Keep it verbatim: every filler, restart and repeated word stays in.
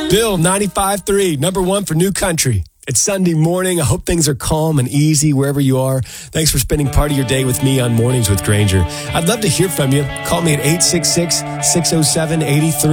Bill, ninety-five three, number one for New Country. It's Sunday morning. I hope things are calm and easy wherever you are. Thanks for spending part of your day with me on Mornings with Granger. I'd love to hear from you. Call me at eight six six, six oh seven, eight three